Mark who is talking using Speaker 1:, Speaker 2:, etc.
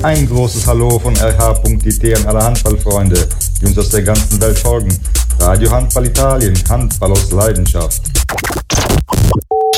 Speaker 1: Ein großes Hallo von rh.it an alle Handballfreunde, die uns aus der ganzen Welt folgen. Radio Handball Italien, Handball aus Leidenschaft.